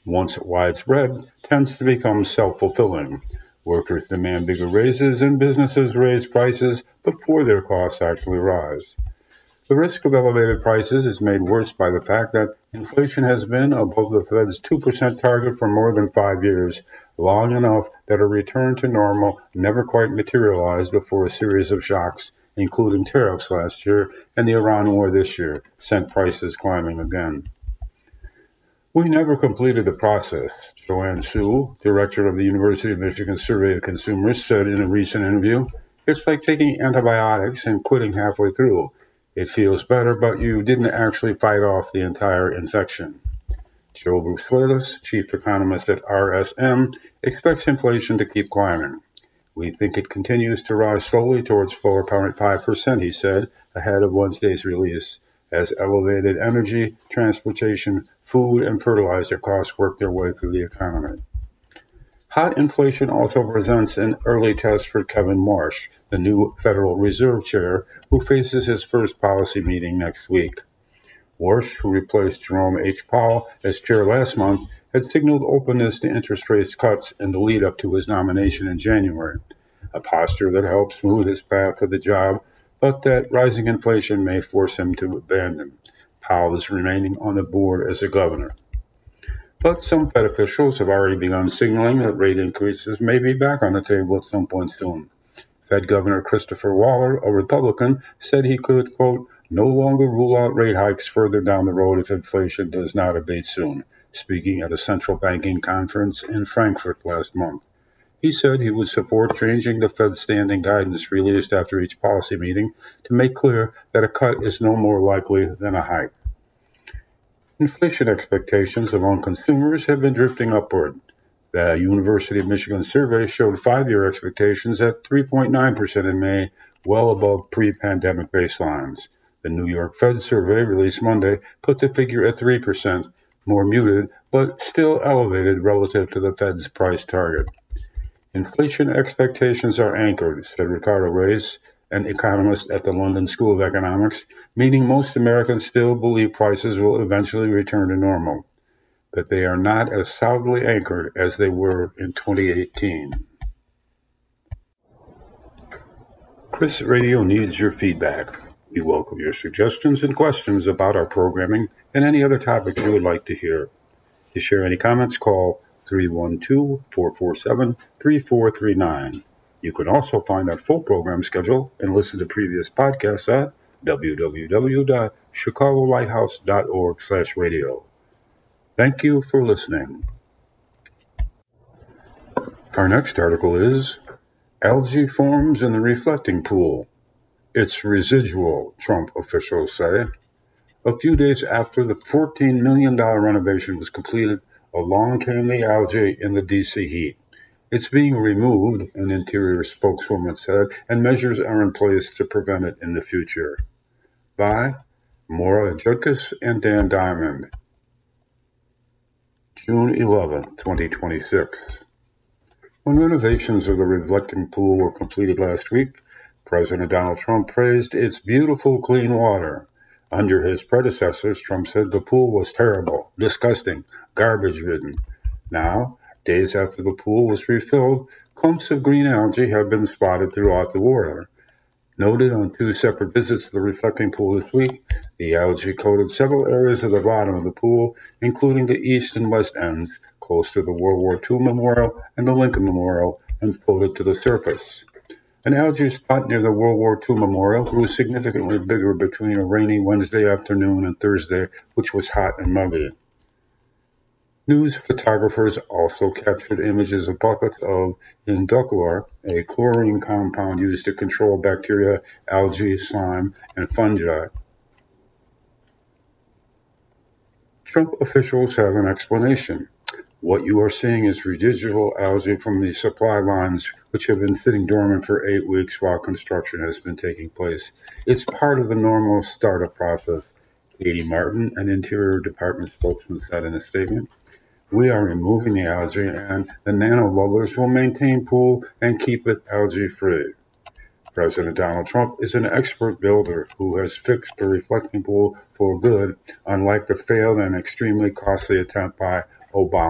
once widespread, tends to become self-fulfilling. Workers demand bigger raises and businesses raise prices before their costs actually rise. The risk of elevated prices is made worse by the fact that inflation has been above the Fed's 2% target for more than 5 years, long enough that a return to normal never quite materialized before a series of shocks, including tariffs last year and the Iran war this year, sent prices climbing again. We never completed the process, Joanne Sewell, director of the University of Michigan Survey of Consumers, said in a recent interview. It's like taking antibiotics and quitting halfway through. It feels better, but you didn't actually fight off the entire infection. Joe Bruce, chief economist at RSM, expects inflation to keep climbing. We think it continues to rise slowly towards 4.5%, he said, ahead of Wednesday's release, as elevated energy, transportation, food, and fertilizer costs work their way through the economy. Hot inflation also presents an early test for Kevin Marsh, the new Federal Reserve Chair, who faces his first policy meeting next week. Warsh, who replaced Jerome H. Powell as chair last month, had signaled openness to interest rate cuts in the lead-up to his nomination in January, a posture that helped smooth his path to the job, but that rising inflation may force him to abandon. Powell is remaining on the board as a governor. But some Fed officials have already begun signaling that rate increases may be back on the table at some point soon. Fed Governor Christopher Waller, a Republican, said he could, quote, no longer rule out rate hikes further down the road if inflation does not abate soon, speaking at a central banking conference in Frankfurt last month. He said he would support changing the Fed's standing guidance released after each policy meeting to make clear that a cut is no more likely than a hike. Inflation expectations among consumers have been drifting upward. The University of Michigan survey showed 5-year expectations at 3.9% in May, well above pre-pandemic baselines. The New York Fed survey released Monday put the figure at 3%, more muted, but still elevated relative to the Fed's price target. Inflation expectations are anchored, said Ricardo Reis, an economist at the London School of Economics, meaning most Americans still believe prices will eventually return to normal, but they are not as solidly anchored as they were in 2018. Chris Radio needs your feedback. We welcome your suggestions and questions about our programming and any other topics you would like to hear. To share any comments, call 312-447-3439. You can also find our full program schedule and listen to previous podcasts at www.chicagolighthouse.org/radio. Thank you for listening. Our next article is Algae Forms in the Reflecting Pool. It's residual, Trump officials say. A few days after the $14 million renovation was completed, along came the algae in the D.C. heat. It's being removed, an interior spokeswoman said, and measures are in place to prevent it in the future. By Maura Judkis and Dan Diamond. June 11, 2026. When renovations of the reflecting pool were completed last week, President Donald Trump praised its beautiful clean water. Under his predecessors, Trump said the pool was terrible, disgusting, garbage-ridden. Now, days after the pool was refilled, clumps of green algae have been spotted throughout the water. Noted on 2 separate visits to the reflecting pool this week, the algae coated several areas of the bottom of the pool, including the east and west ends, close to the World War II Memorial and the Lincoln Memorial, and floated to the surface. An algae spot near the World War II Memorial grew significantly bigger between a rainy Wednesday afternoon and Thursday, which was hot and muggy. News photographers also captured images of buckets of indiclor, a chlorine compound used to control bacteria, algae, slime, and fungi. Trump officials have an explanation. What you are seeing is residual algae from the supply lines, which have been sitting dormant for 8 weeks while construction has been taking place. It's part of the normal startup process, Katie Martin, an Interior Department spokesman, said in a statement. We are removing the algae, and the nanobubblers will maintain pool and keep it algae-free. President Donald Trump is an expert builder who has fixed the reflecting pool for good, unlike the failed and extremely costly attempt by Obama.